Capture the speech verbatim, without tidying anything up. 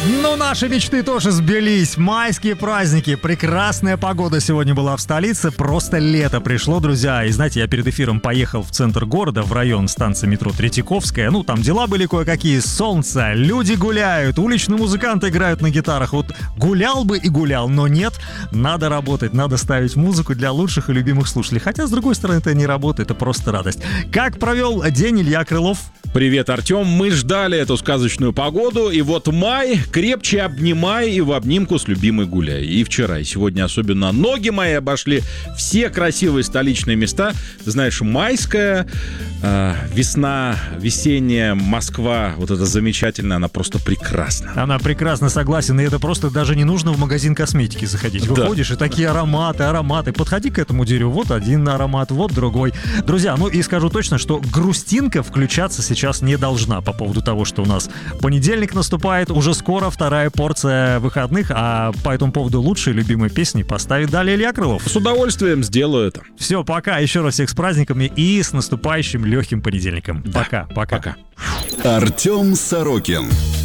Ну, наши мечты тоже сбились. Майские праздники. Прекрасная погода сегодня была в столице. Просто лето пришло, друзья. И знаете, я перед эфиром поехал в центр города, в район станции метро Третьяковская. Ну, там дела были кое-какие. Солнце, люди гуляют, уличные музыканты играют на гитарах. Вот гулял бы и гулял, но нет. Надо работать, надо ставить музыку для лучших и любимых слушателей. Хотя, с другой стороны, это не работа, это просто радость. Как провел день Илья Крылов? Привет, Артем. Мы ждали эту сказочную погоду, и вот май, крепче обнимай и в обнимку с любимой гуляй. И вчера, и сегодня особенно ноги мои обошли все красивые столичные места. Ты знаешь, майская, э, весна, весенняя Москва, вот это замечательно, она просто прекрасна. Она прекрасно, согласен, и это просто даже не нужно в магазин косметики заходить. Выходишь, да. И такие ароматы, ароматы. Подходи к этому дереву, вот один аромат, вот другой. Друзья, ну и скажу точно, что грустинка включаться сейчас сейчас не должна по поводу того, что у нас понедельник наступает, уже скоро вторая порция выходных, а по этому поводу лучшие любимые песни поставит далее Илья Крылов. С удовольствием сделаю это. Все, пока, еще раз всех с праздниками и с наступающим легким понедельником. Да. Пока, пока. Пока. Артем Сорокин.